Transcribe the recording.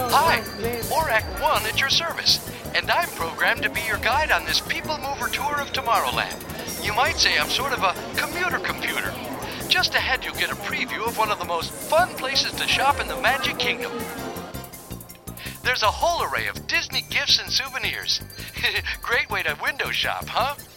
Hi, Orac 1 at your service, and I'm programmed to be your guide on this People Mover tour of Tomorrowland. You might say I'm sort of a commuter. Just ahead you'll get a preview of one of the most fun places to shop in the Magic Kingdom. There's a whole array of Disney gifts and souvenirs. Great way to window shop, huh?